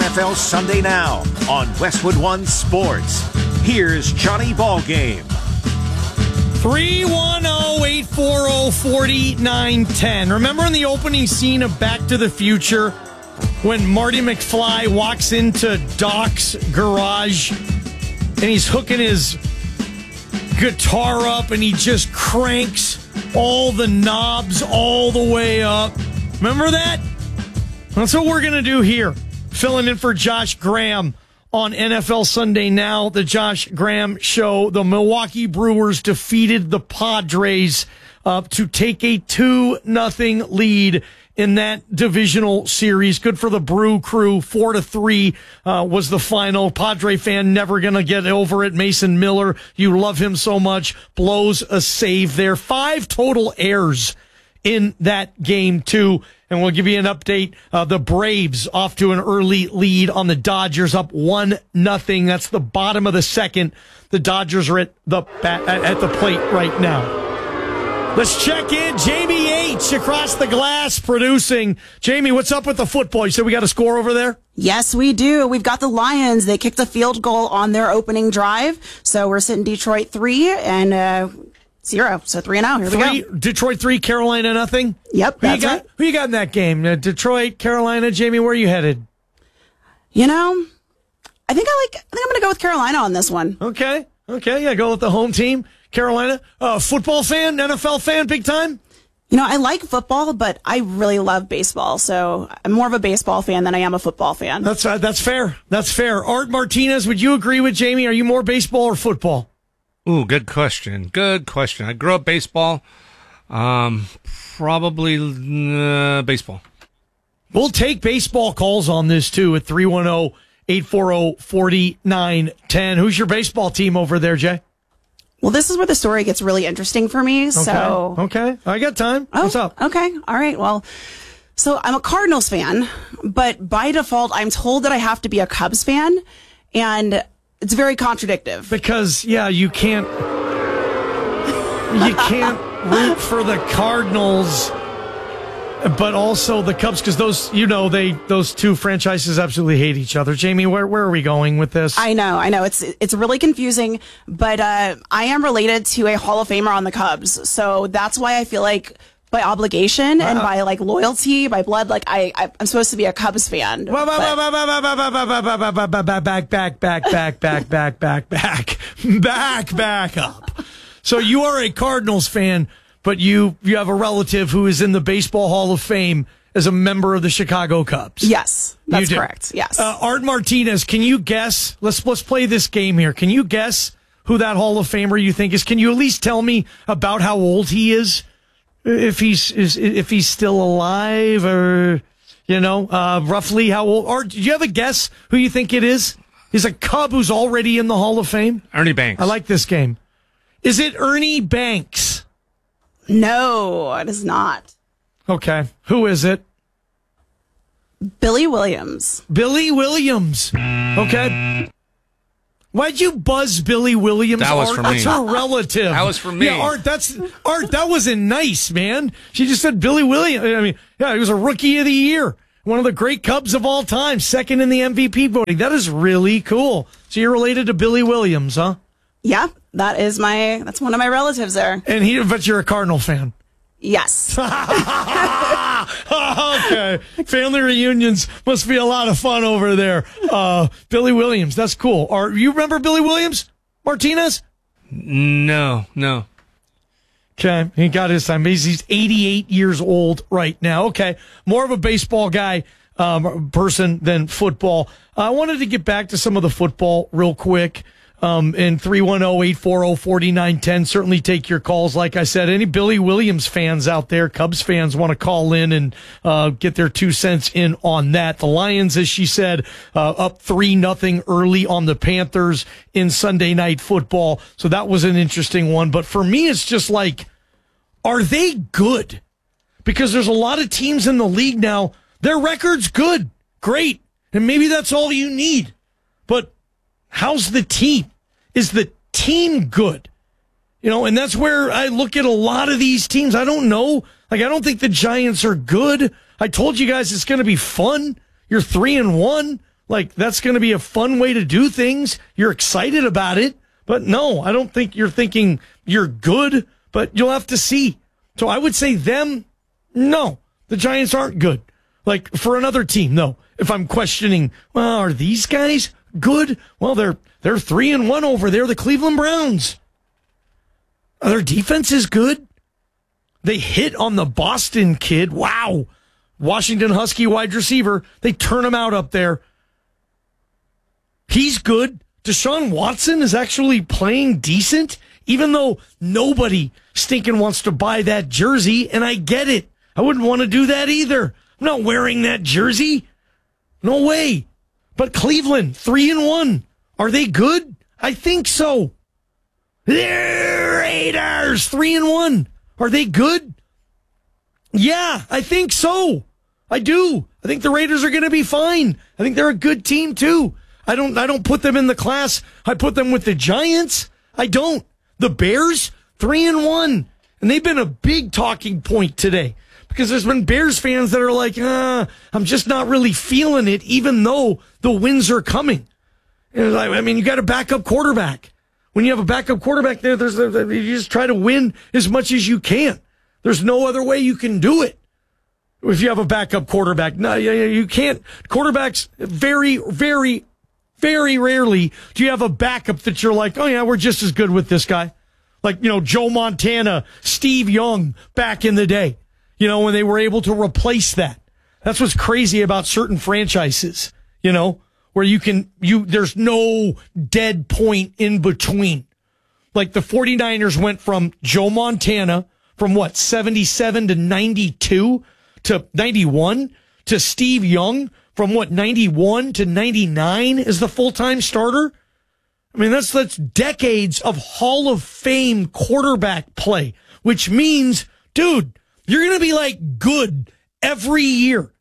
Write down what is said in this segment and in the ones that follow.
NFL Sunday Now on Westwood One Sports. Here's Johnny Ballgame. 310-840-4910. Remember in the opening scene of Back to the Future when Marty McFly walks into Doc's garage and he's hooking his guitar up and he just cranks all the knobs all the way up? Remember that? That's what we're going to do here. Filling in for Josh Graham on NFL Sunday Now, the Josh Graham Show. The Milwaukee Brewers defeated the Padres to take a 2-0 lead in that divisional series. Good for the Brew Crew. 4-3 was the final. Padre fan never going to get over it. Mason Miller, you love him so much, blows a save there. 5 total errors in that game, too. And we'll give you an update. The Braves off to an early lead on the Dodgers, up 1-0. That's the bottom of the second. The Dodgers are at the plate right now. Let's check in. Jamie H. across the glass producing. Jamie, what's up with the football? You said we got a score over there? Yes, we do. We've got the Lions. They kicked a field goal on their opening drive. So we're sitting Detroit 3 and 0. So 3-0. Here we go. Detroit 3, Carolina 0. Yep, that's right. Who you got in that game? Detroit, Carolina. Jamie, where are you headed? You know, I think I'm going to go with Carolina on this one. Okay. Yeah, go with the home team. Carolina. Football fan, NFL fan, big time? You know, I like football, but I really love baseball. So I'm more of a baseball fan than I am a football fan. That's fair. That's fair. Art Martinez, would you agree with Jamie? Are you more baseball or football? Ooh, good question. I grew up baseball. Probably baseball. We'll take baseball calls on this, too, at 310-840-4910. Who's your baseball team over there, Jay? Well, this is where the story gets really interesting for me. Okay. I got time. What's up? Okay. All right. Well, so I'm a Cardinals fan, but by default, I'm told that I have to be a Cubs fan, and it's very contradictory. Because, you can't root for the Cardinals, but also the Cubs, because those two franchises absolutely hate each other. Jamie, where are we going with this? I know. It's really confusing, but I am related to a Hall of Famer on the Cubs, so that's why I feel like by obligation and by loyalty, by blood, I'm supposed to be a Cubs fan. Back up. So you are a Cardinals fan, but you have a relative who is in the Baseball Hall of Fame as a member of the Chicago Cubs. Yes, that's correct. Yes. Art Martinez, can you guess? Let's play this game here. Can you guess who that Hall of Famer you think is? Can you at least tell me about how old he is? If he's still alive, or roughly how old? Art, do you have a guess who you think it is? He's a Cub who's already in the Hall of Fame. Ernie Banks. I like this game. Is it Ernie Banks? No, it is not. Okay. Who is it? Billy Williams. Billy Williams. Okay. Why'd you buzz Billy Williams? That was Art? for me. That's her relative. That was for me. Yeah, Art, that wasn't nice, man. She just said Billy Williams. I mean, he was a Rookie of the Year. One of the great Cubs of all time. Second in the MVP voting. That is really cool. So you're related to Billy Williams, huh? Yeah, that's one of my relatives there. But you're a Cardinal fan. Yes. Okay. Family reunions must be a lot of fun over there. Billy Williams, that's cool. You remember Billy Williams, Martinez? No. Okay, he got his time. He's 88 years old right now. Okay, more of a baseball guy person than football. I wanted to get back to some of the football real quick. And 310-840-4910. Certainly take your calls. Like I said, any Billy Williams fans out there, Cubs fans, want to call in and get their 2 cents in on that. The Lions, as she said, up 3-0 early on the Panthers in Sunday Night Football. So that was an interesting one. But for me, it's just are they good? Because there's a lot of teams in the league now. Their record's good, great, and maybe that's all you need. But how's the team? Is the team good? And that's where I look at a lot of these teams. I don't know. I don't think the Giants are good. I told you guys it's going to be fun. You're 3-1. Like, that's going to be a fun way to do things. You're excited about it. But no, I don't think you're thinking you're good, but you'll have to see. So I would say them, no. The Giants aren't good. Like, for another team, no. If I'm questioning, well, are these guys good? Well, they're 3-1 over there, the Cleveland Browns. Their defense is good. They hit on the Boston kid. Wow. Washington Husky wide receiver. They turn him out up there. He's good. Deshaun Watson is actually playing decent, even though nobody stinking wants to buy that jersey, and I get it. I wouldn't want to do that either. I'm not wearing that jersey. No way. But Cleveland, 3-1. Are they good? I think so. The Raiders, 3-1. Are they good? Yeah, I think so. I do. I think the Raiders are going to be fine. I think they're a good team too. I don't put them in the class. I put them with the Giants. I don't. The Bears, 3-1. And they've been a big talking point today because there's been Bears fans that are like, I'm just not really feeling it, even though the wins are coming. And I mean, you got a backup quarterback. When you have a backup quarterback there, you just try to win as much as you can. There's no other way you can do it. If you have a backup quarterback, no, you can't. Quarterbacks, very, very, very rarely do you have a backup that you're like, oh yeah, we're just as good with this guy. Like, Joe Montana, Steve Young back in the day, when they were able to replace that. That's what's crazy about certain franchises, where there's no dead point in between. Like the 49ers went from Joe Montana from 77 to 92 to 91 to Steve Young from 91 to 99 as the full-time starter. I mean, that's decades of Hall of Fame quarterback play, which means, dude, you're going to be like good every year.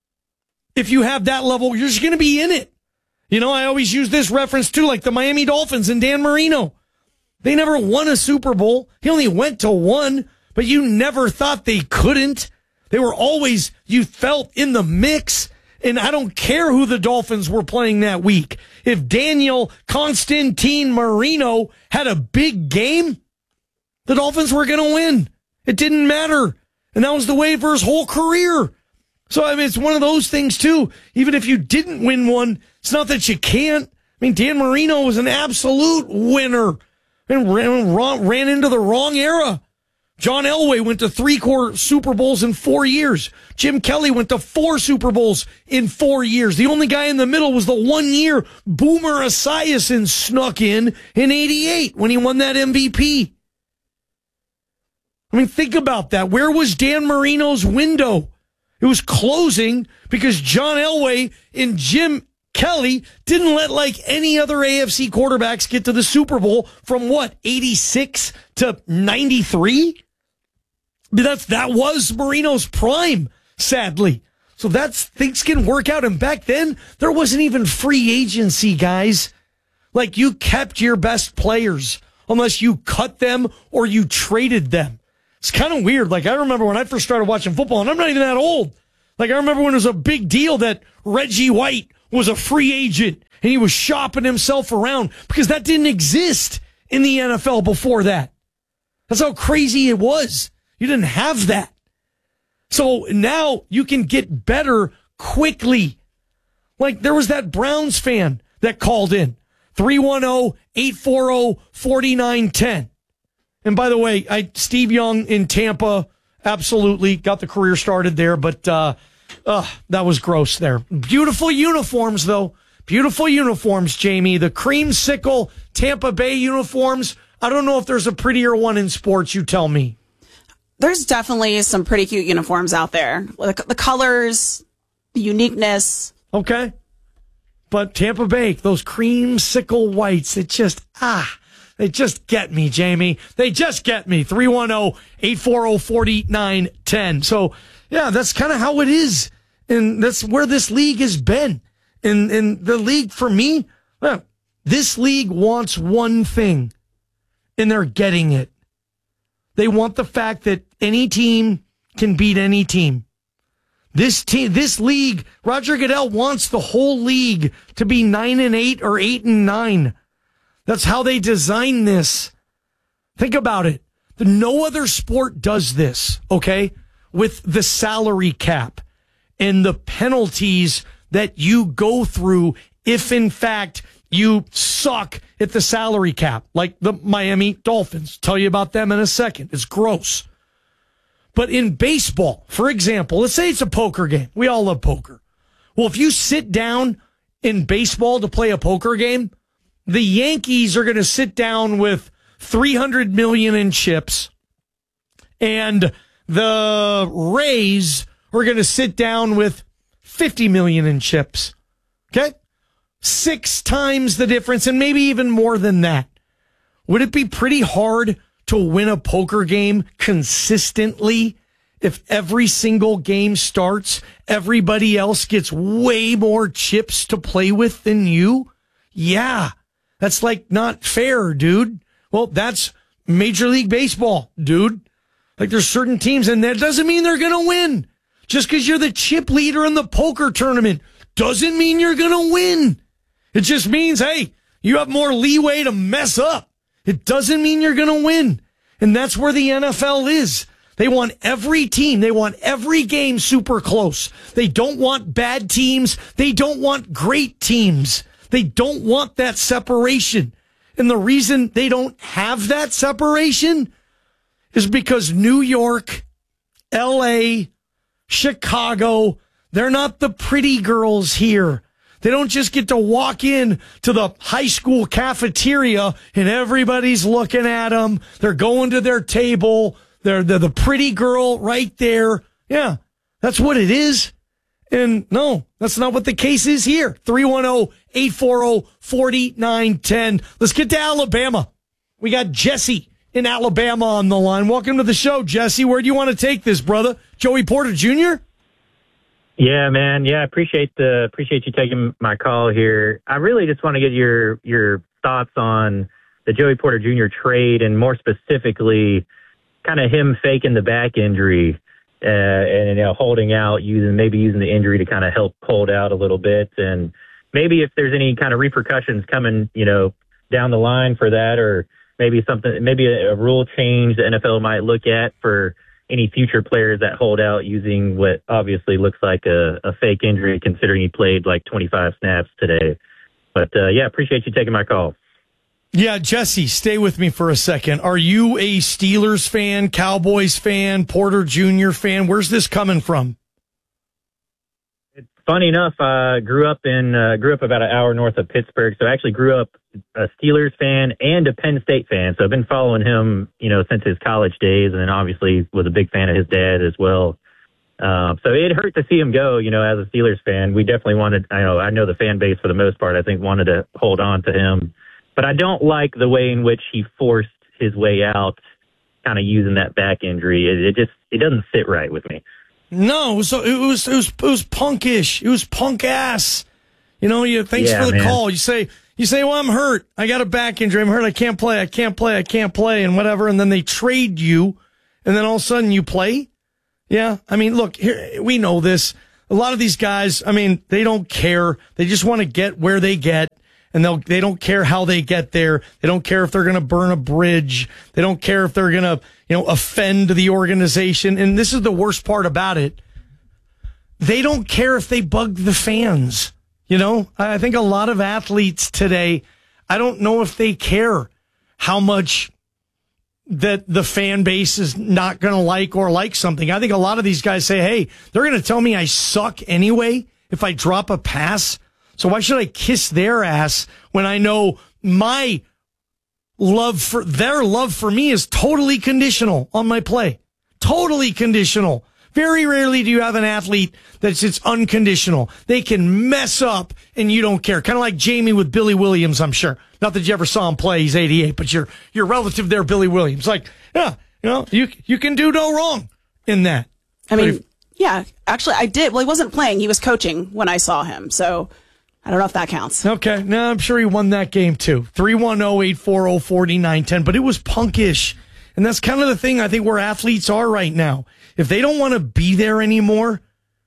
If you have that level, you're just going to be in it. I always use this reference too, like the Miami Dolphins and Dan Marino. They never won a Super Bowl. He only went to one, but you never thought they couldn't. They were always, you felt, in the mix. And I don't care who the Dolphins were playing that week. If Daniel Constantine Marino had a big game, the Dolphins were going to win. It didn't matter. And that was the way for his whole career. So, I mean, it's one of those things, too. Even if you didn't win one, it's not that you can't. I mean, Dan Marino was an absolute winner and ran into the wrong era. John Elway went to 3 Super Bowls in 4 years. Jim Kelly went to 4 Super Bowls in 4 years. The only guy in the middle was the 1 year Boomer Esiason snuck in 88 when he won that MVP. I mean, think about that. Where was Dan Marino's window? It was closing because John Elway and Jim Kelly didn't let like any other AFC quarterbacks get to the Super Bowl from 86 to 93. That was Marino's prime, sadly. So things can work out. And back then, there wasn't even free agency, guys. Like, you kept your best players unless you cut them or you traded them. It's kind of weird. Like, I remember when I first started watching football, and I'm not even that old. Like, I remember when it was a big deal that Reggie White was a free agent and he was shopping himself around because that didn't exist in the NFL before that. That's how crazy it was. You didn't have that. So now you can get better quickly. Like, there was that Browns fan that called in. 310-840-4910. And by the way, Steve Young in Tampa absolutely got the career started there, but that was gross there. Beautiful uniforms, though. Beautiful uniforms, Jamie. The creamsicle Tampa Bay uniforms. I don't know if there's a prettier one in sports. You tell me. There's definitely some pretty cute uniforms out there. The colors, the uniqueness. Okay. But Tampa Bay, those creamsicle whites, they just get me, Jamie. They just get me. 310-840-4910. So, yeah, that's kind of how it is. And that's where this league has been. And the league, for me, this league wants one thing, and they're getting it. They want the fact that any team can beat any team. This league, Roger Goodell wants the whole league to be 9-8 or 8-9. That's how they design this. Think about it. No other sport does this, okay? With the salary cap and the penalties that you go through if, in fact, you suck at the salary cap, like the Miami Dolphins. Tell you about them in a second. It's gross. But in baseball, for example, let's say it's a poker game. We all love poker. Well, if you sit down in baseball to play a poker game, the Yankees are going to sit down with $300 million in chips, and the Rays are going to sit down with $50 million in chips. Okay? 6 times the difference, and maybe even more than that. Would it be pretty hard to win a poker game consistently if every single game starts, everybody else gets way more chips to play with than you? Yeah. That's like not fair, dude. Well, that's Major League Baseball, dude. Like there's certain teams, and that doesn't mean they're going to win. Just because you're the chip leader in the poker tournament doesn't mean you're going to win. It just means, hey, you have more leeway to mess up. It doesn't mean you're going to win. And that's where the NFL is. They want every team, they want every game super close. They don't want bad teams. They don't want great teams. They don't want that separation. And the reason they don't have that separation is because New York, LA, Chicago, they're not the pretty girls here. They don't just get to walk in to the high school cafeteria and everybody's looking at them. They're going to their table. They're the pretty girl right there. Yeah, that's what it is. And no, that's not what the case is here. 310-840-4910. Let's get to Alabama. We got Jesse in Alabama on the line. Welcome to the show, Jesse. Where do you want to take this, brother? Joey Porter Jr.? Yeah, man. Yeah, appreciate you taking my call here. I really just want to get your thoughts on the Joey Porter Jr. trade, and more specifically, kind of him faking the back injury and holding out, using the injury to kind of help hold out a little bit, and maybe if there's any kind of repercussions coming, down the line for that, or maybe a rule change the NFL might look at for any future players that hold out using what obviously looks like a fake injury, considering he played like 25 snaps today. But appreciate you taking my call. Yeah, Jesse, stay with me for a second. Are you a Steelers fan, Cowboys fan, Porter Jr. fan? Where's this coming from? It's funny enough, I grew up about an hour north of Pittsburgh, so I actually grew up a Steelers fan and a Penn State fan. So I've been following him, since his college days, and then obviously was a big fan of his dad as well. So it hurt to see him go, as a Steelers fan. We definitely wanted, I know the fan base for the most part, I think, wanted to hold on to him. But I don't like the way in which he forced his way out, kind of using that back injury. It doesn't sit right with me. No, so it was punkish. It was punk ass. Thanks for the call. You say, well, I'm hurt. I got a back injury. I'm hurt. I can't play, and whatever. And then they trade you, and then all of a sudden you play. Yeah. I mean, look, here, we know this. A lot of these guys, they don't care. They just want to get where they get. And they don't care how they get there. They don't care if they're going to burn a bridge. They don't care if they're going to, offend the organization. And this is the worst part about it. They don't care if they bug the fans. I think a lot of athletes today, I don't know if they care how much that the fan base is not going to like something. I think a lot of these guys say, hey, they're going to tell me I suck anyway if I drop a pass. So why should I kiss their ass when I know my their love for me is totally conditional on my play? Totally conditional. Very rarely do you have an athlete it's unconditional. They can mess up and you don't care. Kind of like Jamie with Billy Williams, I'm sure. Not that you ever saw him play. He's 88, but you're relative there, Billy Williams. Like, yeah, you can do no wrong in that. Yeah, actually I did. Well, he wasn't playing. He was coaching when I saw him. So I don't know if that counts. Okay. No, I'm sure he won that game too. 310-840-4910. But it was punkish. And that's kind of the thing I think where athletes are right now. If they don't want to be there anymore,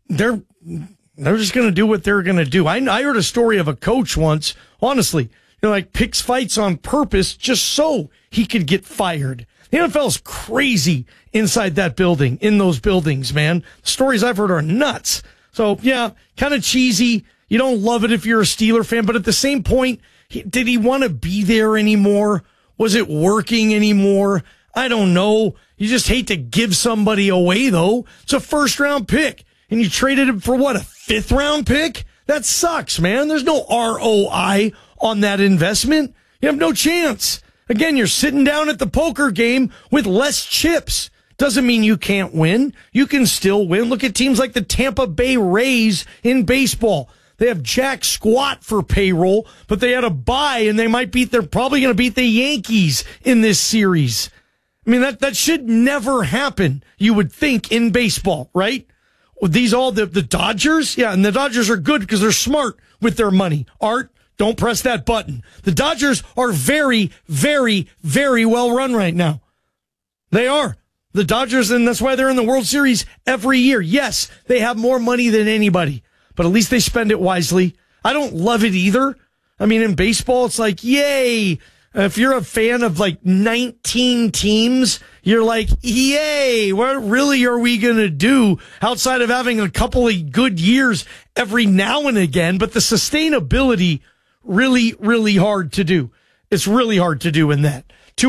they're just going to do what they're going to do. I heard a story of a coach once, honestly, like picks fights on purpose just so he could get fired. The NFL's crazy inside that building, in those buildings, man. The stories I've heard are nuts. So, yeah, kind of cheesy. You don't love it if you're a Steeler fan, but at the same point, did he want to be there anymore? Was it working anymore? I don't know. You just hate to give somebody away, though. It's a first-round pick, and you traded him for what, a fifth-round pick? That sucks, man. There's no ROI on that investment. You have no chance. Again, you're sitting down at the poker game with less chips. Doesn't mean you can't win. You can still win. Look at teams like the Tampa Bay Rays in baseball. They have jack squat for payroll, but they had a bye, and they're probably going to beat the Yankees in this series. I mean, that should never happen, you would think, in baseball, right? These all the Dodgers? Yeah, and the Dodgers are good because they're smart with their money. Art, don't press that button. The Dodgers are very, very, very well run right now. They are. The Dodgers, and that's why they're in the World Series every year. Yes, they have more money than anybody, but at least they spend it wisely. I don't love it either. I mean, in baseball, it's like, yay. If you're a fan of like 19 teams, you're like, yay, what really are we going to do outside of having a couple of good years every now and again? But the sustainability, really, really hard to do. It's really hard to do in that.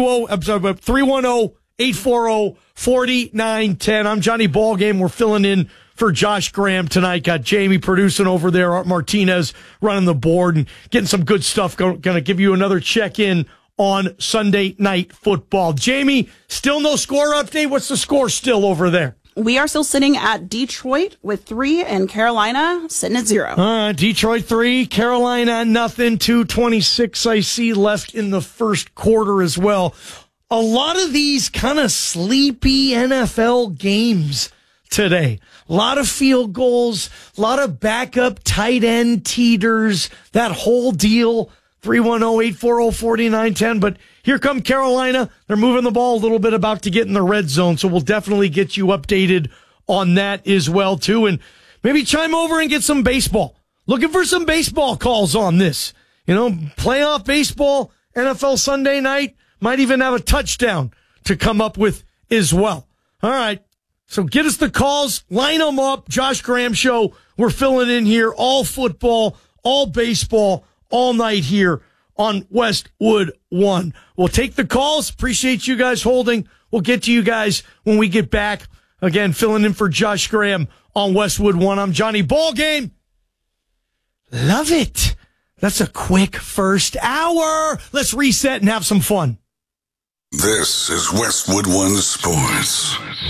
310-840-4910. I'm Johnny Ballgame. We're filling in for Josh Graham tonight. Got Jamie producing over there. Art Martinez running the board and getting some good stuff. Going to give you another check-in on Sunday Night Football. Jamie, still no score update? What's the score still over there? We are still sitting at Detroit with 3 and Carolina sitting at 0. Detroit 3, Carolina nothing. 2:26 I see left in the first quarter as well. A lot of these kind of sleepy NFL games today. A lot of field goals, a lot of backup tight end teeters, that whole deal. 310-840-4910. But here come Carolina. They're moving the ball a little bit, about to get in the red zone. So we'll definitely get you updated on that as well, too. And maybe chime over and get some baseball. Looking for some baseball calls on this. Playoff baseball, NFL Sunday night. Might even have a touchdown to come up with as well. All right. So get us the calls. Line them up. Josh Graham Show. We're filling in here. All football, all baseball, all night here on Westwood One. We'll take the calls. Appreciate you guys holding. We'll get to you guys when we get back. Again, filling in for Josh Graham on Westwood One. I'm Johnny Ballgame. Love it. That's a quick first hour. Let's reset and have some fun. This is Westwood One Sports.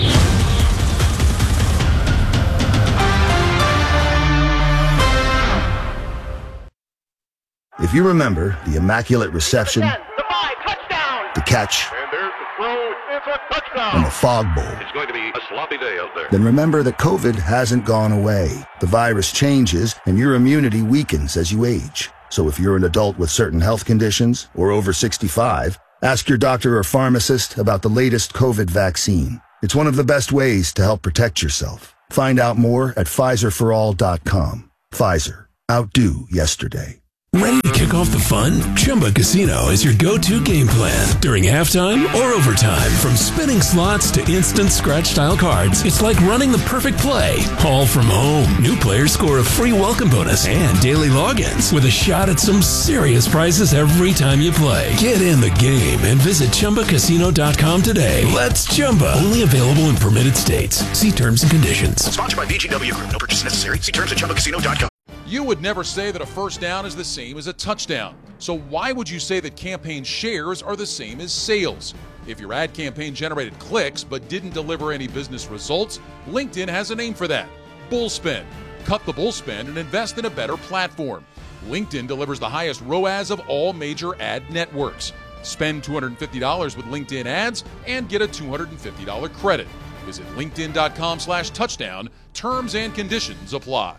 If you remember the immaculate reception, the catch, and the fog bowl, it's going to be a sloppy day out there. Then remember that COVID hasn't gone away. The virus changes, and your immunity weakens as you age. So if you're an adult with certain health conditions or over 65, ask your doctor or pharmacist about the latest COVID vaccine. It's one of the best ways to help protect yourself. Find out more at PfizerForAll.com. Pfizer. Outdo yesterday. Ready to kick off the fun? Chumba Casino is your go-to game plan during halftime or overtime. From spinning slots to instant scratch-style cards, it's like running the perfect play, all from home. New players score a free welcome bonus and daily logins with a shot at some serious prizes every time you play. Get in the game and visit ChumbaCasino.com today. Let's Chumba. Only available in permitted states. See terms and conditions. Sponsored by VGW Group. No purchase necessary. See terms at ChumbaCasino.com. You would never say that a first down is the same as a touchdown. So why would you say that campaign shares are the same as sales? If your ad campaign generated clicks but didn't deliver any business results, LinkedIn has a name for that: Bullspin. Cut the bullspin and invest in a better platform. LinkedIn delivers the highest ROAS of all major ad networks. Spend $250 with LinkedIn ads and get a $250 credit. Visit linkedin.com/touchdown. Terms and conditions apply.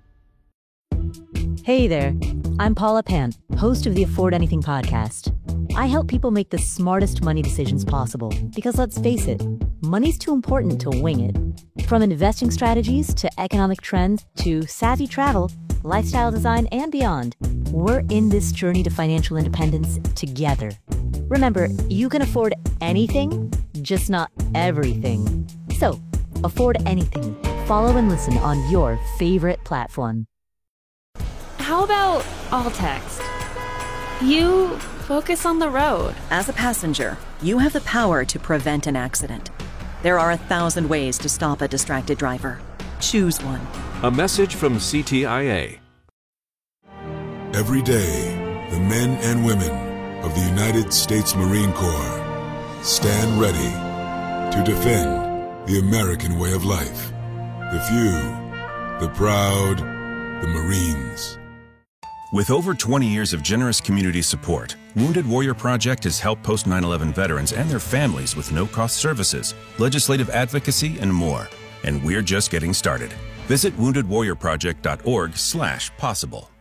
Hey there, I'm Paula Pant, host of the Afford Anything podcast. I help people make the smartest money decisions possible because, let's face it, money's too important to wing it. From investing strategies to economic trends to savvy travel, lifestyle design, and beyond, we're in this journey to financial independence together. Remember, you can afford anything, just not everything. So, afford anything. Follow and listen on your favorite platform. How about all text? You focus on the road. As a passenger, you have the power to prevent an accident. There are 1,000 ways to stop a distracted driver. Choose one. A message from CTIA. Every day, the men and women of the United States Marine Corps stand ready to defend the American way of life. The few, the proud, the Marines. With over 20 years of generous community support, Wounded Warrior Project has helped post 9/11 veterans and their families with no-cost services, legislative advocacy, and more. And we're just getting started. Visit woundedwarriorproject.org/possible.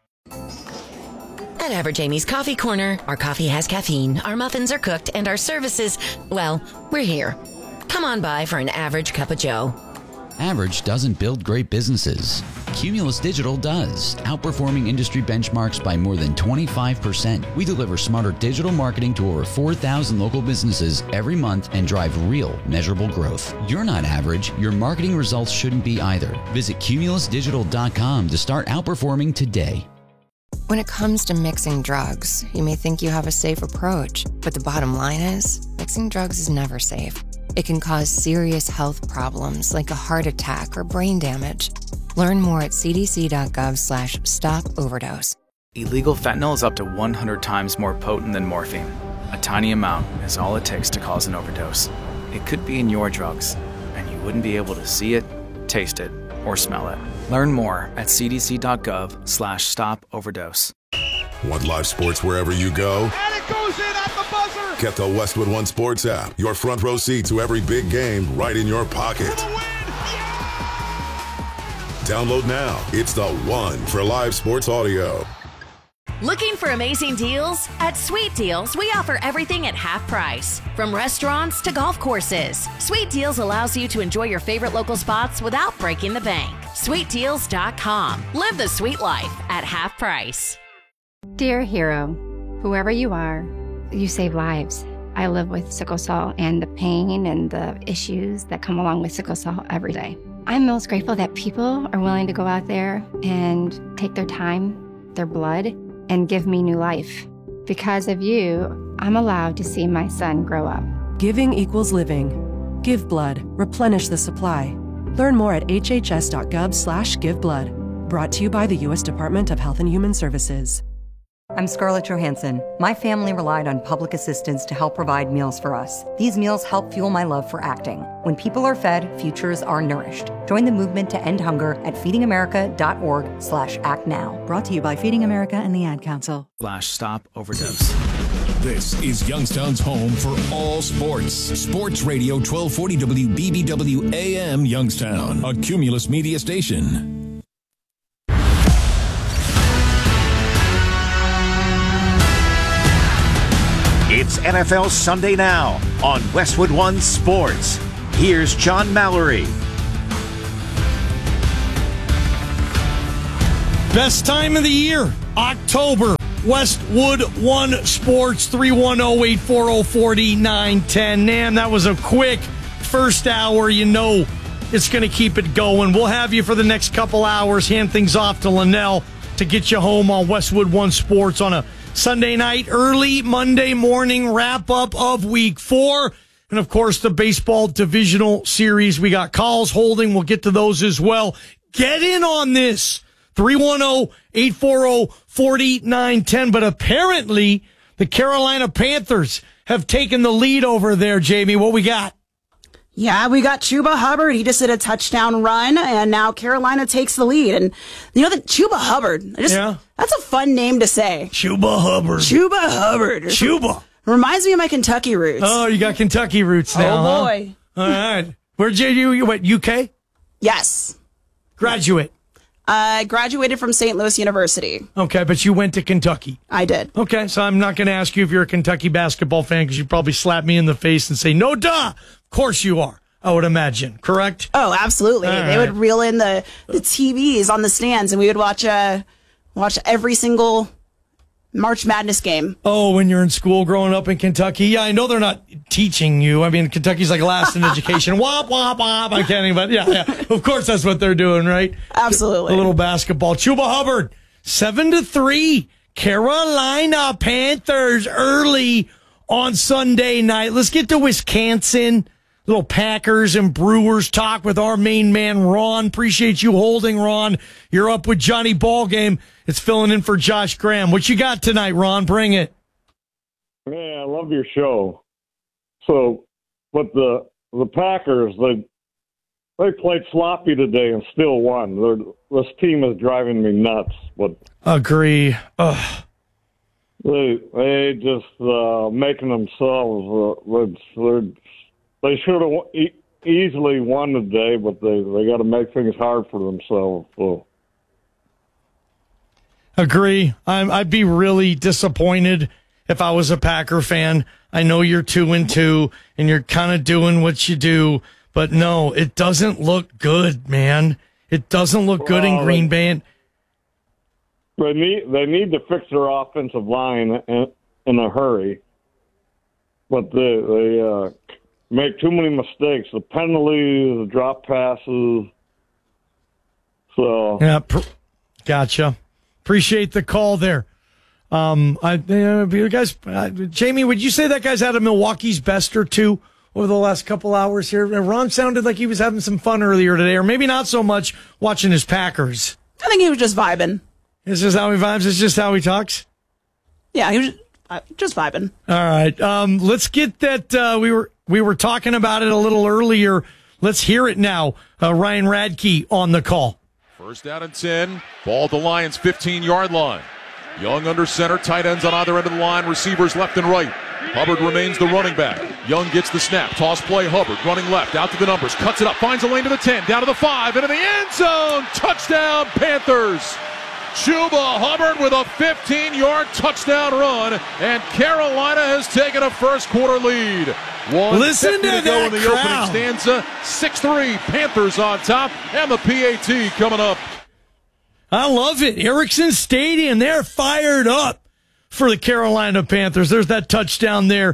At Average Amy's Coffee Corner, our coffee has caffeine, our muffins are cooked, and our services, well, we're here. Come on by for an average cup of joe. Average doesn't build great businesses. Cumulus Digital does, outperforming industry benchmarks by more than 25%. We deliver smarter digital marketing to over 4,000 local businesses every month and drive real, measurable growth. You're not average. Your marketing results shouldn't be either. Visit cumulusdigital.com to start outperforming today. When it comes to mixing drugs, you may think you have a safe approach, but the bottom line is, mixing drugs is never safe. It can cause serious health problems like a heart attack or brain damage. Learn more at cdc.gov/stop-overdose. Illegal fentanyl is up to 100 times more potent than morphine. A tiny amount is all it takes to cause an overdose. It could be in your drugs, and you wouldn't be able to see it, taste it, or smell it. Learn more at cdc.gov/stop-overdose. Want live sports wherever you go? And it goes in at the buzzer! Get the Westwood One Sports app. Your front row seat to every big game right in your pocket. Download now. It's the one for live sports audio. Looking for amazing deals? At Sweet Deals, we offer everything at half price. From restaurants to golf courses, Sweet Deals allows you to enjoy your favorite local spots without breaking the bank. SweetDeals.com. Live the sweet life at half price. Dear hero, whoever you are, you save lives. I live with sickle cell and the pain and the issues that come along with sickle cell every day. I'm most grateful that people are willing to go out there and take their time, their blood, and give me new life. Because of you, I'm allowed to see my son grow up. Giving equals living. Give blood. Replenish the supply. Learn more at hhs.gov/giveblood. Brought to you by the U.S. Department of Health and Human Services. I'm Scarlett Johansson. My family relied on public assistance to help provide meals for us. These meals help fuel my love for acting. When people are fed, futures are nourished. Join the movement to end hunger at feedingamerica.org/actnow. Brought to you by Feeding America and the Ad Council. /stop-overdose. This is Youngstown's home for all sports. Sports Radio 1240 WBBW AM Youngstown, a Cumulus media station. It's NFL Sunday Now on Westwood One Sports. Here's John Mallory. Best time of the year, October. Westwood One Sports, 310-840-4910. Nam, that was a quick first hour. You know it's going to keep it going. We'll have you for the next couple hours. Hand things off to Linnell to get you home on Westwood One Sports on a Sunday night, early Monday morning wrap-up of Week 4. And, of course, the baseball divisional series. We got calls holding. We'll get to those as well. Get in on this. 310-840-4910. But apparently, the Carolina Panthers have taken the lead over there, Jamie. What we got? Yeah, we got Chuba Hubbard. He just did a touchdown run, and now Carolina takes the lead. And you know that Chuba Hubbard, that's a fun name to say. Chuba Hubbard. Chuba Hubbard. Chuba. Reminds me of my Kentucky roots. Oh, you got Kentucky roots now, Oh, boy. Huh? All right. Where'd you went, UK? Yes. Graduate. I graduated from St. Louis University. Okay, but you went to Kentucky. I did. Okay, so I'm not going to ask you if you're a Kentucky basketball fan because you'd probably slap me in the face and say, no, duh. Of course you are, I would imagine. Correct? Oh, absolutely. All They right. would reel in the TVs on the stands, and we would watch every single March Madness game. Oh, when you're in school growing up in Kentucky? Yeah, I know they're not teaching you. I mean, Kentucky's like last in education. Wop, wop, wop. I can't even, yeah. Of course that's what they're doing, right? Absolutely. A little basketball. Chuba Hubbard, 7-3. Carolina Panthers early on Sunday night. Let's get to Wisconsin. Little Packers and Brewers talk with our main man, Ron. Appreciate you holding, Ron. You're up with Johnny Ballgame. It's filling in for Josh Graham. What you got tonight, Ron? Bring it. Man, I love your show. So, but the Packers, they played sloppy today and still won. This team is driving me nuts. But agree. Ugh. They just making themselves. They should have easily won today, but they got to make things hard for themselves. So. Agree. I'd be really disappointed if I was a Packer fan. I know you're 2-2 and you're kind of doing what you do, but no, it doesn't look good, man. It doesn't look good in Green Bay. They need to fix their offensive line in a hurry, but they make too many mistakes. The penalties, the drop passes. So yeah, gotcha. Appreciate the call there. You guys, Jamie, would you say that guy's had a Milwaukee's best or two over the last couple hours here? Ron sounded like he was having some fun earlier today, or maybe not so much watching his Packers. I think he was just vibing. Is this how he vibes? Is this how he talks? Yeah, he was just vibing. All right. Let's get that. We were talking about it a little earlier. Let's hear it now. Ryan Radke on the call. First down and 10. Ball at the Lions' 15-yard line. Young under center. Tight ends on either end of the line. Receivers left and right. Hubbard remains the running back. Young gets the snap. Toss play. Hubbard running left. Out to the numbers. Cuts it up. Finds a lane to the 10. Down to the 5. Into the end zone. Touchdown, Panthers. Chuba Hubbard with a 15-yard touchdown run, and Carolina has taken a first-quarter lead. Listen to go that in the crowd. opening stanza. 6-3, Panthers on top, and the PAT coming up. I love it. Ericsson Stadium, they're fired up for the Carolina Panthers. There's that touchdown there.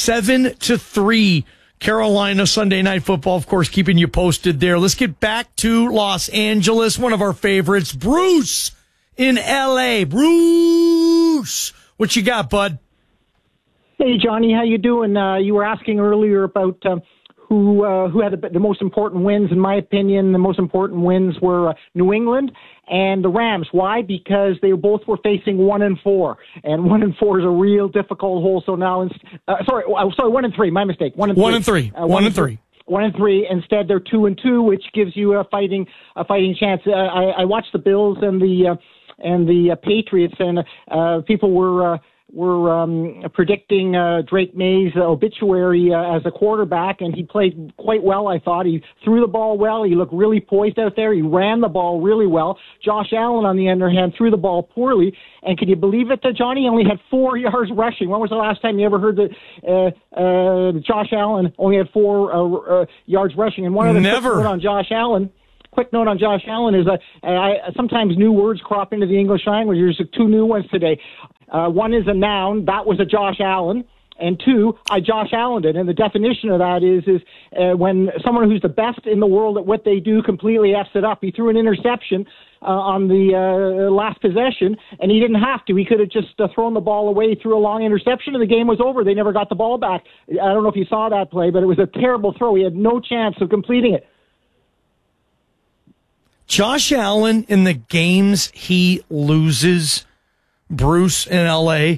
7-3. Carolina Sunday Night Football, of course, keeping you posted there. Let's get back to Los Angeles, one of our favorites, Bruce in L.A. Bruce, what you got, bud? Hey, Johnny, how you doing? You were asking earlier about who had the most important wins. In my opinion, the most important wins were New England and the Rams. Why? Because they both were facing 1-4, and 1-4 is a real difficult hole. So now, 1-3. My mistake. 1-3. 1-3. 1-3. 1-3. Instead, they're 2-2, which gives you a fighting chance. I watched the Bills and the Patriots, and people were predicting Drake May's obituary as a quarterback, and he played quite well, I thought. He threw the ball well. He looked really poised out there. He ran the ball really well. Josh Allen, on the other hand, threw the ball poorly. And can you believe it that Johnny only had 4 yards rushing? When was the last time you ever heard that Josh Allen only had 4 yards rushing? And one of the quick note on Josh Allen is sometimes new words crop into the English language. There's 2 new ones today. One is a noun. That was a Josh Allen. And 2, I Josh Allened it. And the definition of that is when someone who's the best in the world at what they do completely F's it up. He threw an interception on the last possession, and he didn't have to. He could have just thrown the ball away, threw a long interception, and the game was over. They never got the ball back. I don't know if you saw that play, but it was a terrible throw. He had no chance of completing it. Josh Allen, in the games he loses, Bruce in L.A.,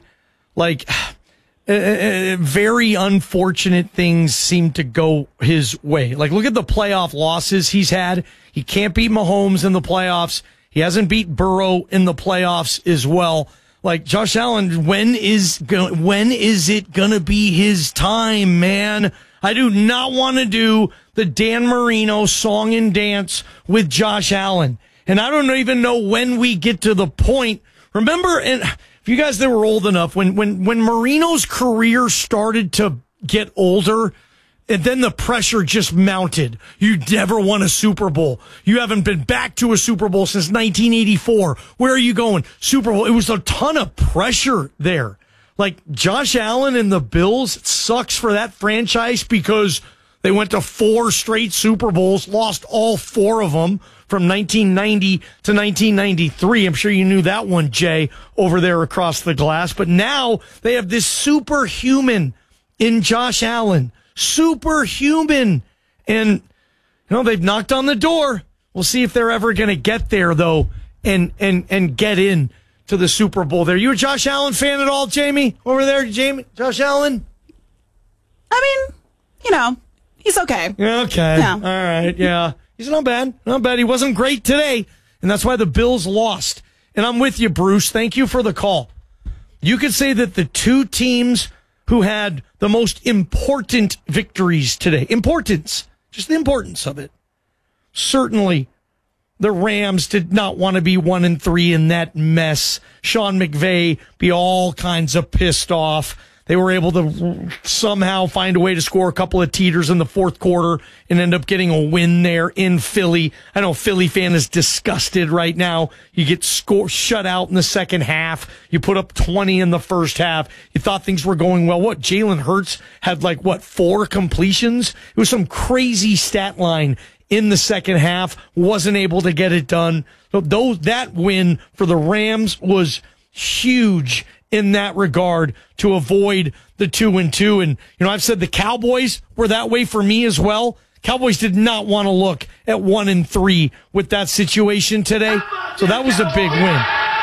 very unfortunate things seem to go his way. Like, look at the playoff losses he's had. He can't beat Mahomes in the playoffs. He hasn't beat Burrow in the playoffs as well. Like, Josh Allen, when is it gonna be his time, man? I do not want to do the Dan Marino song and dance with Josh Allen. And I don't even know when we get to the point. Remember, and if you guys that were old enough, when Marino's career started to get older, and then the pressure just mounted. You never won a Super Bowl. You haven't been back to a Super Bowl since 1984. Where are you going? Super Bowl. It was a ton of pressure there. Like Josh Allen and the Bills, it sucks for that franchise because they went to 4 straight Super Bowls, lost all 4 of them from 1990 to 1993. I'm sure you knew that one, Jay, over there across the glass. But now they have this superhuman in Josh Allen. Superhuman. And, they've knocked on the door. We'll see if they're ever going to get there, though, and get in to the Super Bowl there. You a Josh Allen fan at all, Jamie? Over there, Jamie? Josh Allen? I mean, he's okay. Okay. Yeah. All right. Yeah. He's not bad. Not bad. He wasn't great today, and that's why the Bills lost. And I'm with you, Bruce. Thank you for the call. You could say that the 2 teams who had the most important victories today, just the importance of it. Certainly, the Rams did not want to be 1-3 in that mess. Sean McVay be all kinds of pissed off. They were able to somehow find a way to score a couple of teeters in the fourth quarter and end up getting a win there in Philly. I know Philly fan is disgusted right now. You get shut out in the second half. You put up 20 in the first half. You thought things were going well. What? Jalen Hurts had 4 completions? It was some crazy stat line in the second half. Wasn't able to get it done. So that win for the Rams was huge in that regard to avoid the 2-2. And, I've said the Cowboys were that way for me as well. Cowboys did not want to look at 1-3 with that situation today. So that was a big win.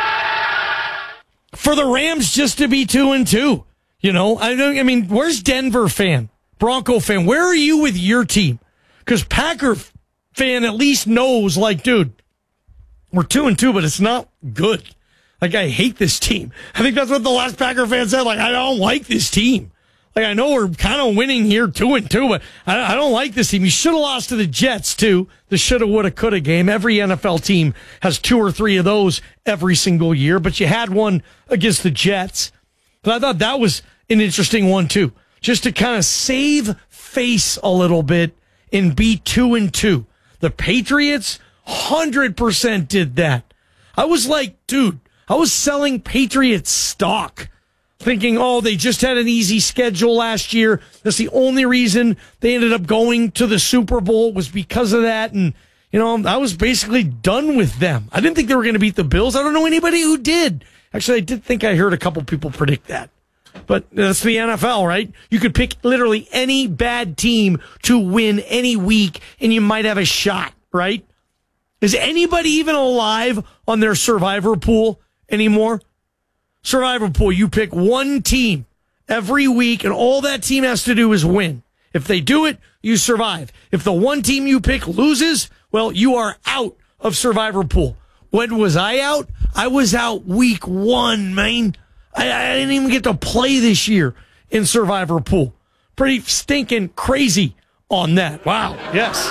For the Rams just to be 2-2, I mean, where's Denver fan, Bronco fan? Where are you with your team? Because Packer fan at least knows, dude, we're 2-2, but it's not good. I hate this team. I think that's what the last Packer fan said. I don't like this team. I know we're kind of winning here 2-2, but I don't like this team. You should have lost to the Jets, too. The shoulda, woulda, coulda game. Every NFL team has 2 or 3 of those every single year, but you had one against the Jets. But I thought that was an interesting one, too. Just to kind of save face a little bit and be 2-2. The Patriots 100% did that. I was dude, I was selling Patriots stock, thinking, they just had an easy schedule last year. That's the only reason they ended up going to the Super Bowl was because of that. And, I was basically done with them. I didn't think they were going to beat the Bills. I don't know anybody who did. Actually, I did think I heard a couple people predict that. But that's the NFL, right? You could pick literally any bad team to win any week, and you might have a shot, right? Is anybody even alive on their survivor pool anymore? Survivor pool, you pick one team every week, and all that team has to do is win. If they do it, you survive. If the one team you pick loses, well, you are out of survivor pool. When was I out? I was out week 1, man. I didn't even get to play this year in survivor pool. Pretty stinking crazy on that. Wow. Yes.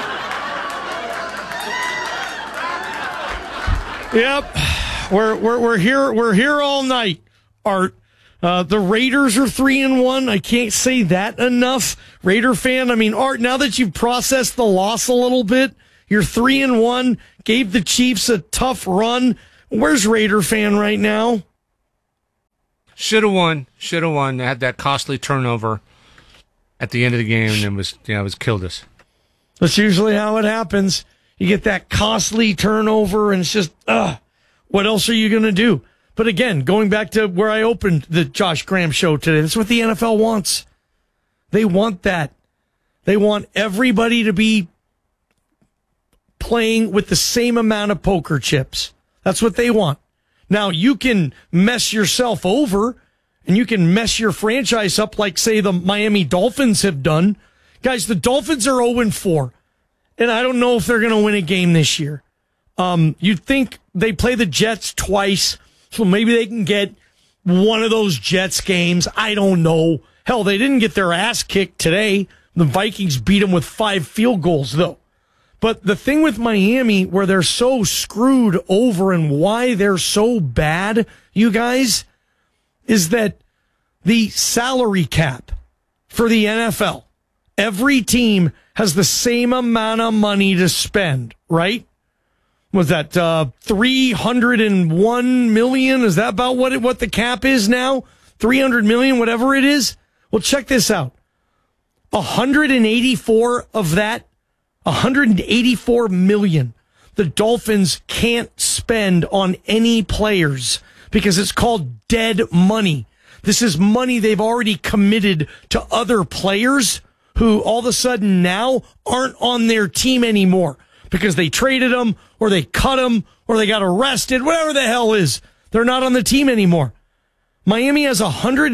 Yep. We're here all night, Art. The Raiders are 3-1. I can't say that enough. Raider fan, Art, now that you've processed the loss a little bit, you're 3-1, gave the Chiefs a tough run. Where's Raider fan right now? Should have won. They had that costly turnover at the end of the game, and it was killed us. That's usually how it happens. You get that costly turnover, and it's just, what else are you going to do? But again, going back to where I opened the Josh Graham show today, that's what the NFL wants. They want that. They want everybody to be playing with the same amount of poker chips. That's what they want. Now, you can mess yourself over, and you can mess your franchise up like, say, the Miami Dolphins have done. Guys, the Dolphins are 0-4, and I don't know if they're going to win a game this year. You'd think they play the Jets twice, so maybe they can get one of those Jets games. I don't know. Hell, they didn't get their ass kicked today. The Vikings beat them with 5 field goals, though. But the thing with Miami, where they're so screwed over and why they're so bad, you guys, is that the salary cap for the NFL, every team has the same amount of money to spend, right? Was that $301 million? Is that about what the cap is now? $300 million, whatever it is? Well, check this out. 184 of that, 184 million, the Dolphins can't spend on any players because it's called dead money. This is money they've already committed to other players who all of a sudden now aren't on their team anymore because they traded them or they cut them or they got arrested, whatever the hell is. They're not on the team anymore. Miami has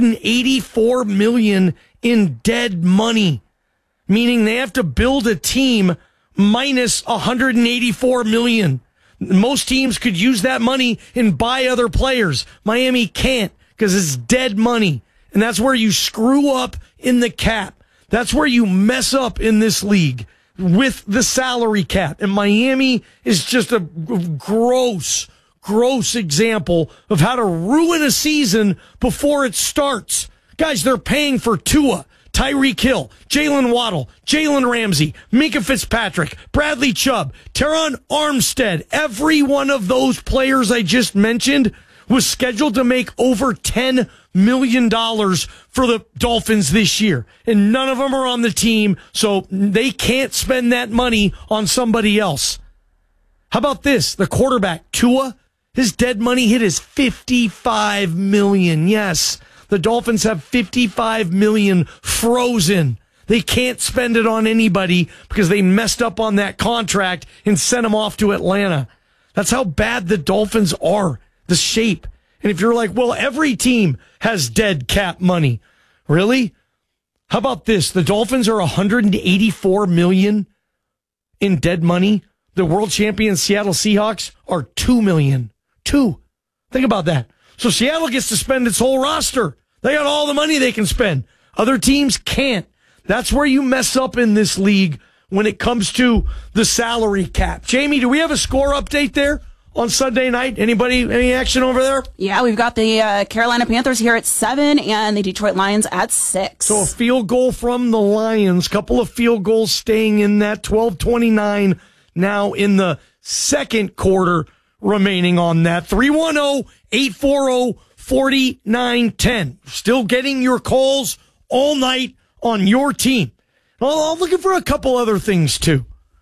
184 million in dead money, meaning they have to build a team minus 184 million. Most teams could use that money and buy other players. Miami can't because it's dead money. And that's where you screw up in the cap. That's where you mess up in this league with the salary cap. And Miami is just a gross example of how to ruin a season before it starts. Guys, they're paying for Tua, Tyreek Hill, Jalen Waddle, Jalen Ramsey, Minkah Fitzpatrick, Bradley Chubb, Teron Armstead. Every one of those players I just mentioned was scheduled to make over $10 million for the Dolphins this year. And none of them are on the team, so they can't spend that money on somebody else. How about this? The quarterback, Tua, his dead money hit is $55 million. Yes, the Dolphins have $55 million frozen. They can't spend it on anybody because they messed up on that contract and sent him off to Atlanta. That's how bad the Dolphins are, the shape. And if you're like, well, every team has dead cap money. Really? How about this? The Dolphins are $184 million in dead money. The world champion Seattle Seahawks are $2 million. Think about that. So Seattle gets to spend its whole roster. They got all the money they can spend. Other teams can't. That's where you mess up in this league when it comes to the salary cap. Jamie, do we have a score update there on Sunday night? Anybody, any action over there? Yeah, we've got the Carolina Panthers here at 7 and the Detroit Lions at 6. So a field goal from the Lions, couple of field goals staying in that 12:29 now in the second quarter remaining on that. 310-840-4910. Still getting your calls all night on your team. Well, I'm looking for a couple other things too.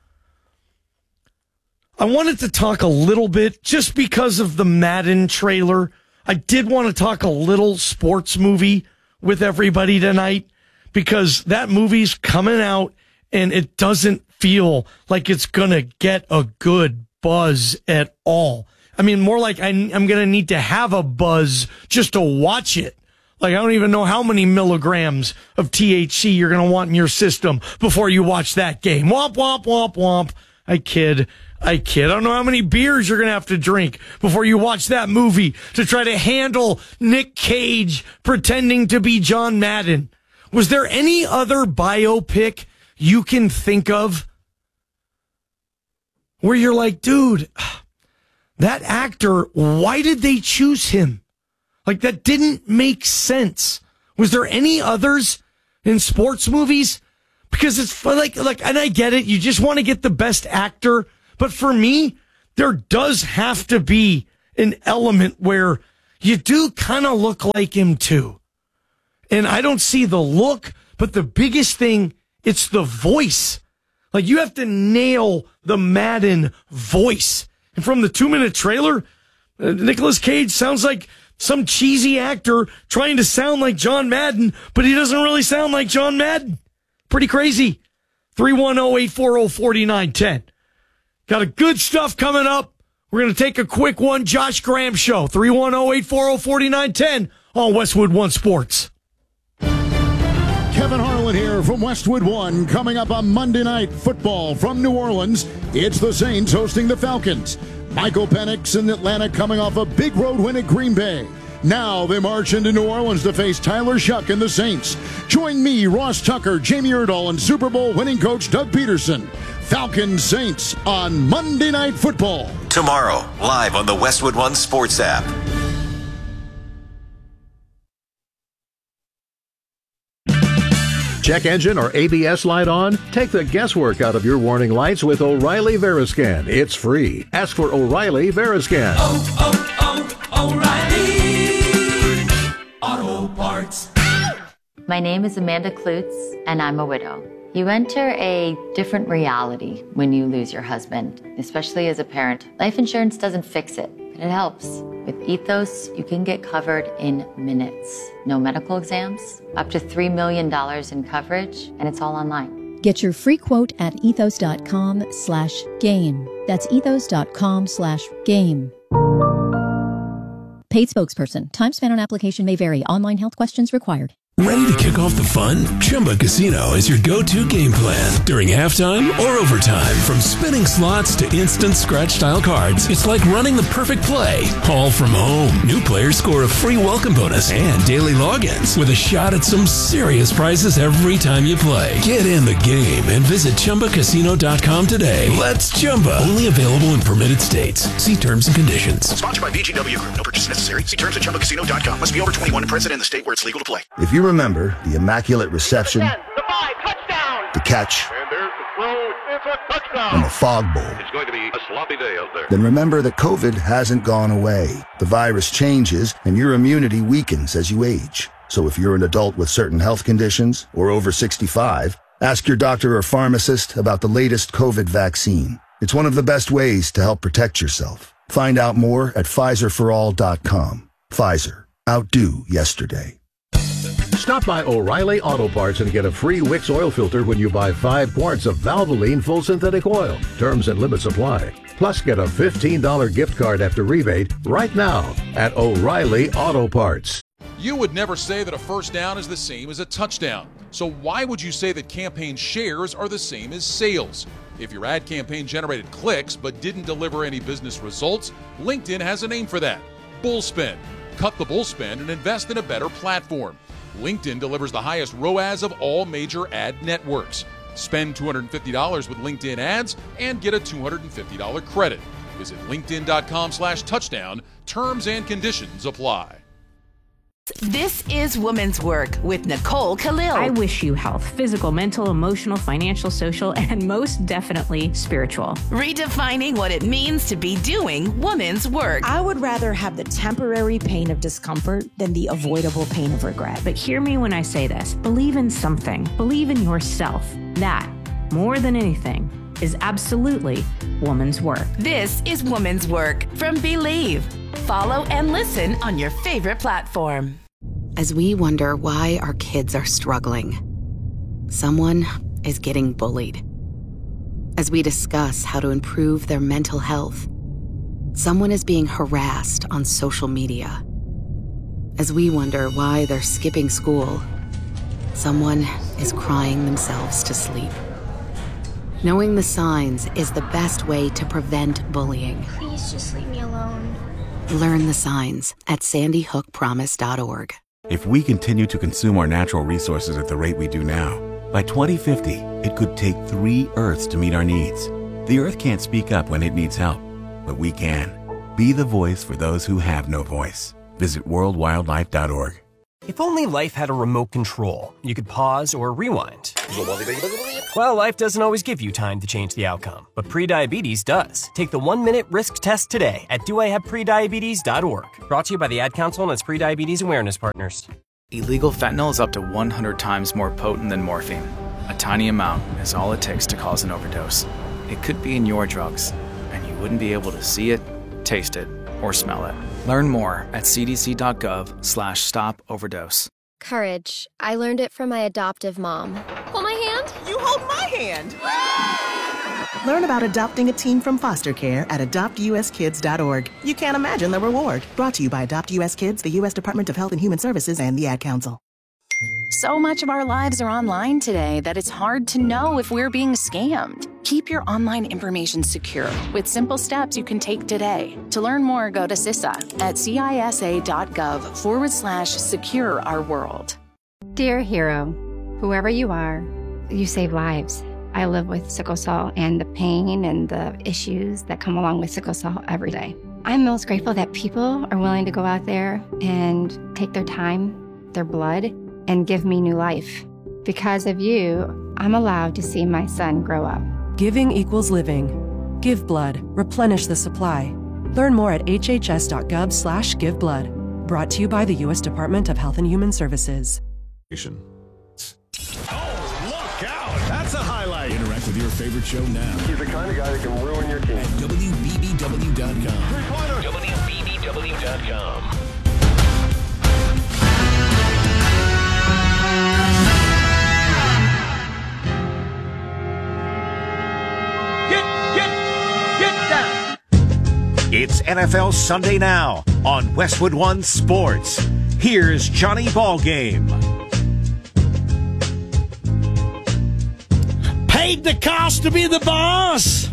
I wanted to talk a little bit just because of the Madden trailer. I did want to talk a little sports movie with everybody tonight because that movie's coming out and it doesn't feel like it's going to get a good buzz at all. I mean, more like I'm going to need to have a buzz just to watch it. Like, I don't even know how many milligrams of THC you're going to want in your system before you watch that game. Womp, womp, womp, womp. I kid. I don't know how many beers you're going to have to drink before you watch that movie to try to handle Nick Cage pretending to be John Madden. Was there any other biopic you can think of where you're like, dude, that actor, why did they choose him? Like, that didn't make sense. Was there any others in sports movies? Because it's like, and I get it. You just want to get the best actor. But for me, there does have to be an element where you do kind of look like him too. And I don't see the look, but the biggest thing, it's the voice. Like, you have to nail the Madden voice. And from the 2-minute trailer, Nicolas Cage sounds like some cheesy actor trying to sound like John Madden, but he doesn't really sound like John Madden. Pretty crazy. 310-840-4910. Got a good stuff coming up. We're going to take a quick one. Josh Graham Show. 310-840-4910 on Westwood One Sports. Kevin Harlan here from Westwood One. Coming up on Monday Night Football from New Orleans, it's the Saints hosting the Falcons. Michael Penix in Atlanta coming off a big road win at Green Bay. Now they march into New Orleans to face Tyler Shuck and the Saints. Join me, Ross Tucker, Jamie Erdahl, and Super Bowl winning coach Doug Peterson Falcons Saints on Monday Night Football. Tomorrow, live on the Westwood One Sports app. Check engine or ABS light on? Take the guesswork out of your warning lights with O'Reilly Veriscan. It's free. Ask for O'Reilly Veriscan. O'Reilly Auto Parts. My name is Amanda Klutz, and I'm a widow. You enter a different reality when you lose your husband, especially as a parent. Life insurance doesn't fix it, but it helps. With Ethos, you can get covered in minutes. No medical exams, up to $3 million in coverage, and it's all online. Get your free quote at ethos.com/game. That's ethos.com/game. Paid spokesperson. Time spent on application may vary. Online health questions required. Ready to kick off the fun? Chumba Casino is your go-to game plan during halftime or overtime. From spinning slots to instant scratch-style cards, it's like running the perfect play, all from home. New players score a free welcome bonus and daily logins with a shot at some serious prizes every time you play. Get in the game and visit ChumbaCasino.com today. Let's Chumba. Only available in permitted states. See terms and conditions. Sponsored by VGW Group. No purchase necessary. See terms at ChumbaCasino.com. Must be over 21 and present in the state where it's legal to play. If you remember the immaculate reception, the catch, and the fog bowl, it's going to be a sloppy day out there. Then remember that COVID hasn't gone away. The virus changes and your immunity weakens as you age. So if you're an adult with certain health conditions or over 65, ask your doctor or pharmacist about the latest COVID vaccine. It's one of the best ways to help protect yourself. Find out more at PfizerForAll.com. Pfizer. Outdo yesterday. Stop by O'Reilly Auto Parts and get a free Wix oil filter when you buy 5 quarts of Valvoline full synthetic oil. Terms and limits apply. Plus, get a $15 gift card after rebate right now at O'Reilly Auto Parts. You would never say that a first down is the same as a touchdown. So why would you say that campaign shares are the same as sales? If your ad campaign generated clicks but didn't deliver any business results, LinkedIn has a name for that. Bullspend. Cut the bullspend and invest in a better platform. LinkedIn delivers the highest ROAS of all major ad networks. Spend $250 with LinkedIn ads and get a $250 credit. Visit linkedin.com/touchdown. Terms and conditions apply. This is Women's Work with Nicole Khalil. I wish you health, physical, mental, emotional, financial, social, and most definitely spiritual. Redefining what it means to be doing women's work. I would rather have the temporary pain of discomfort than the avoidable pain of regret. But hear me when I say this. Believe in something. Believe in yourself. That, more than anything, is absolutely woman's work. This is Woman's Work from Believe. Follow and listen on your favorite platform. As we wonder why our kids are struggling, someone is getting bullied. As we discuss how to improve their mental health, someone is being harassed on social media. As we wonder why they're skipping school, someone is crying themselves to sleep. Knowing the signs is the best way to prevent bullying. Please just leave me alone. Learn the signs at sandyhookpromise.org. If we continue to consume our natural resources at the rate we do now, by 2050, it could take 3 Earths to meet our needs. The Earth can't speak up when it needs help, but we can. Be the voice for those who have no voice. Visit worldwildlife.org. If only life had a remote control, you could pause or rewind. Well, life doesn't always give you time to change the outcome, but prediabetes does. Take the 1-minute risk test today at doihaveprediabetes.org. Brought to you by the Ad Council and its prediabetes awareness partners. Illegal fentanyl is up to 100 times more potent than morphine. A tiny amount is all it takes to cause an overdose. It could be in your drugs, and you wouldn't be able to see it, taste it, or smell it. Learn more at cdc.gov/stop-overdose. Courage. I learned it from my adoptive mom. Hold my hand. You hold my hand. Learn about adopting a teen from foster care at adoptuskids.org. You can't imagine the reward. Brought to you by Adopt US Kids, the U.S. Department of Health and Human Services, and the Ad Council. So much of our lives are online today that it's hard to know if we're being scammed. Keep your online information secure with simple steps you can take today. To learn more, go to CISA at CISA.gov/secure our world. Dear hero, whoever you are, you save lives. I live with sickle cell and the pain and the issues that come along with sickle cell every day. I'm most grateful that people are willing to go out there and take their time, their blood, and give me new life. Because of you, I'm allowed to see my son grow up. Giving equals living. Give blood. Replenish the supply. Learn more at hhs.gov/giveblood. Brought to you by the U.S. Department of Health and Human Services. That's a highlight. Interact with your favorite show now. He's the kind of guy that can ruin your team. At WBBW.com. WBBW.com. Get down. It's NFL Sunday Now on Westwood One Sports. Here's Johnny Ballgame. Paid the cost to be the boss.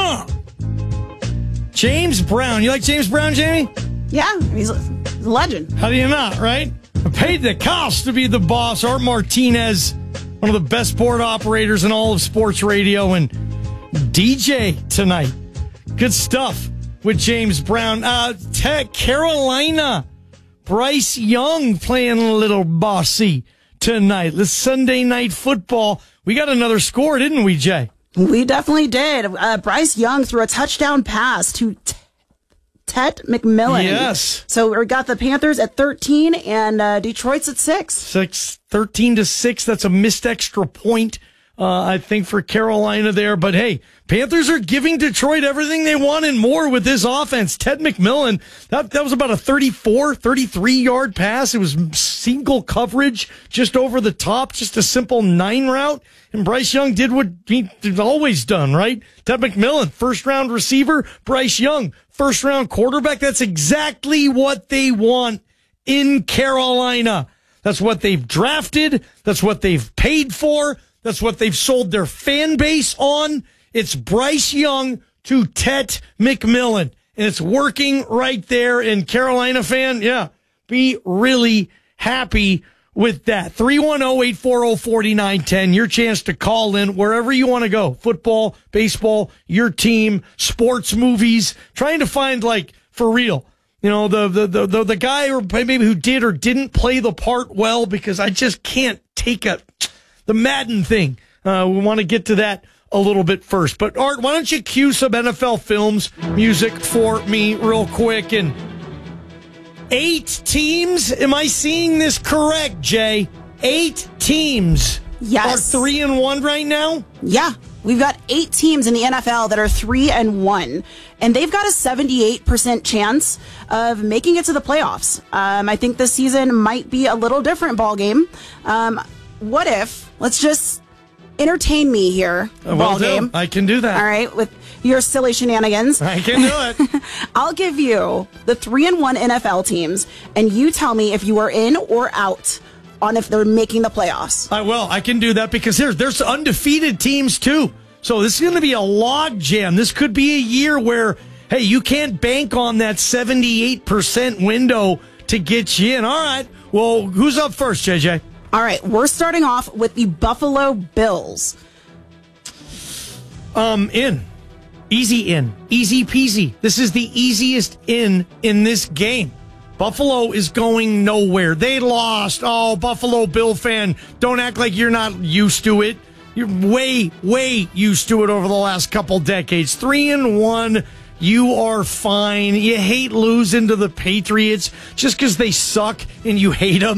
James Brown. You like James Brown, Jamie? Yeah, he's a legend. How do you not, right? Paid the cost to be the boss. Art Martinez, one of the best board operators in all of sports radio, and DJ tonight. Good stuff with James Brown. Carolina. Bryce Young playing a little bossy tonight. The Sunday Night Football. We got another score, didn't we, Jay? We definitely did. Bryce Young threw a touchdown pass to Ted McMillan. Yes. So we got the Panthers at 13 and Detroit's at 6. 13-6. That's a missed extra point, I think, for Carolina there. But hey, Panthers are giving Detroit everything they want and more with this offense. Ted McMillan, that was about a 33-yard pass. It was single coverage just over the top, just a simple 9 route. And Bryce Young did what he's always done, right? Ted McMillan, first-round receiver. Bryce Young, first-round quarterback. That's exactly what they want in Carolina. That's what they've drafted. That's what they've paid for. That's what they've sold their fan base on. It's Bryce Young to Ted McMillan. And it's working right there. And Carolina fan, yeah, be really happy with that. 310-840-4910. Your chance to call in wherever you want to go. Football, baseball, your team, sports, movies. Trying to find, like, for real, you know, the guy or maybe who did or didn't play the part well, because I just can't take the Madden thing. We want to get to that a little bit first. But Art, why don't you cue some NFL Films music for me real quick? And 8 teams, am I seeing this correct, Jay? 8 teams yes. are 3-1 right now? Yeah. We've got 8 teams in the NFL that are 3-1, and they've got a 78% chance of making it to the playoffs. I think this season might be a little different ball game. What if, let's just entertain me here, ball game. I can do that. All right, with your silly shenanigans. I can do it. I'll give you the 3-1 NFL teams, and you tell me if you are in or out on if they're making the playoffs. I will. I can do that because there's undefeated teams too. So this is going to be a log jam. This could be a year where, hey, you can't bank on that 78% window to get you in. All right. Well, who's up first, JJ? All right. We're starting off with the Buffalo Bills. In. Easy in. Easy peasy. This is the easiest in this game. Buffalo is going nowhere. They lost. Oh, Buffalo Bill fan, don't act like you're not used to it. You're way, way used to it over the last couple decades. 3-1, you are fine. You hate losing to the Patriots just because they suck and you hate them.